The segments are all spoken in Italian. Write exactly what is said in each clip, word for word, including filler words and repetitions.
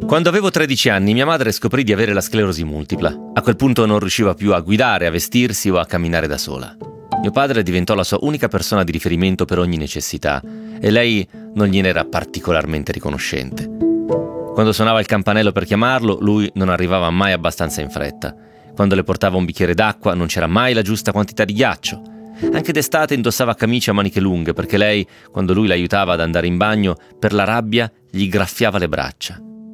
Quando avevo tredici anni, mia madre scoprì di avere la sclerosi multipla. A quel punto non riusciva più a guidare, a vestirsi o a camminare da sola. Mio padre diventò la sua unica persona di riferimento per ogni necessità e lei non gliene era particolarmente riconoscente. Quando suonava il campanello per chiamarlo, lui non arrivava mai abbastanza in fretta. Quando le portava un bicchiere d'acqua non c'era mai la giusta quantità di ghiaccio. Anche d'estate indossava camicie a maniche lunghe perché lei, quando lui l'aiutava ad andare in bagno, per la rabbia gli graffiava le braccia.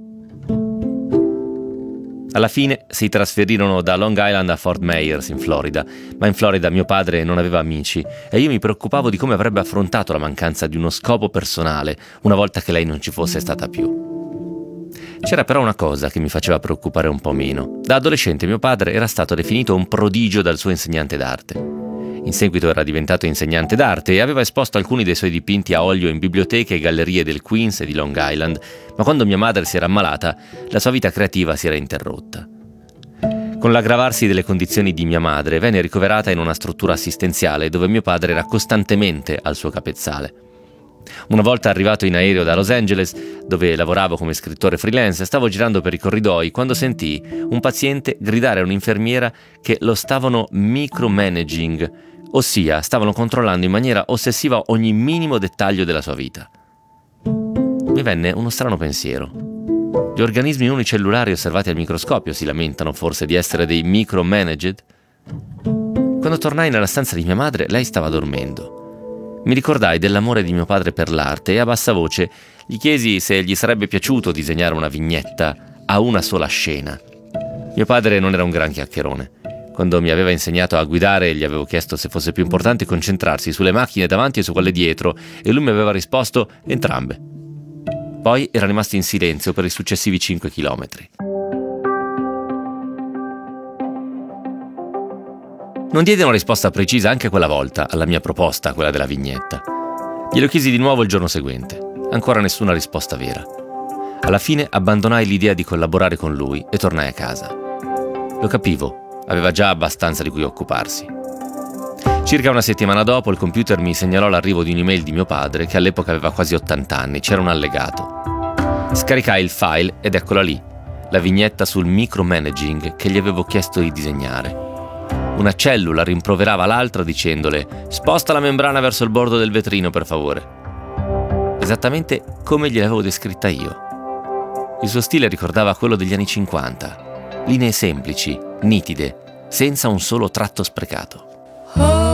Alla fine si trasferirono da Long Island a Fort Myers in Florida, ma in Florida mio padre non aveva amici e io mi preoccupavo di come avrebbe affrontato la mancanza di uno scopo personale una volta che lei non ci fosse stata più. C'era però una cosa che mi faceva preoccupare un po' meno. Da adolescente mio padre era stato definito un prodigio dal suo insegnante d'arte. In seguito era diventato insegnante d'arte e aveva esposto alcuni dei suoi dipinti a olio in biblioteche e gallerie del Queens e di Long Island, ma quando mia madre si era ammalata, la sua vita creativa si era interrotta. Con l'aggravarsi delle condizioni di mia madre, venne ricoverata in una struttura assistenziale dove mio padre era costantemente al suo capezzale. Una volta arrivato in aereo da Los Angeles, dove lavoravo come scrittore freelance, stavo girando per i corridoi quando sentii un paziente gridare a un'infermiera che lo stavano micromanaging, ossia stavano controllando in maniera ossessiva ogni minimo dettaglio della sua vita. Mi venne uno strano pensiero. Gli organismi unicellulari osservati al microscopio si lamentano forse di essere dei micromanaged? Quando tornai nella stanza di mia madre, lei stava dormendo. Mi ricordai dell'amore di mio padre per l'arte e a bassa voce gli chiesi se gli sarebbe piaciuto disegnare una vignetta a una sola scena. Mio padre non era un gran chiacchierone. Quando mi aveva insegnato a guidare gli avevo chiesto se fosse più importante concentrarsi sulle macchine davanti o su quelle dietro e lui mi aveva risposto entrambe. Poi era rimasto in silenzio per i successivi cinque chilometri. Non diede una risposta precisa anche quella volta alla mia proposta, quella della vignetta. Glielo chiesi di nuovo il giorno seguente. Ancora nessuna risposta vera. Alla fine abbandonai l'idea di collaborare con lui e tornai a casa. Lo capivo. Aveva già abbastanza di cui occuparsi. Circa una settimana dopo il computer mi segnalò l'arrivo di un'email di mio padre che all'epoca aveva quasi ottanta anni, c'era un allegato. Scaricai il file ed eccola lì, la vignetta sul micromanaging che gli avevo chiesto di disegnare. Una cellula rimproverava l'altra dicendole «Sposta la membrana verso il bordo del vetrino, per favore». Esattamente come gliel'avevo descritta io. Il suo stile ricordava quello degli anni cinquanta. Linee semplici, nitide, senza un solo tratto sprecato.